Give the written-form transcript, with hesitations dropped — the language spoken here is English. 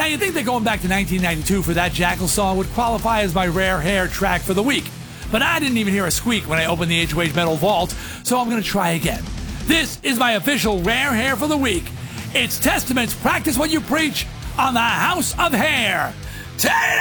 Now, you'd think that going back to 1992 for that Jackal song would qualify as my rare hair track for the week. But I didn't even hear a squeak when I opened the HOH Metal Vault, so I'm going to try again. This is my official rare hair for the week. It's Testament's Practice What You Preach on the House of Hair. Turn it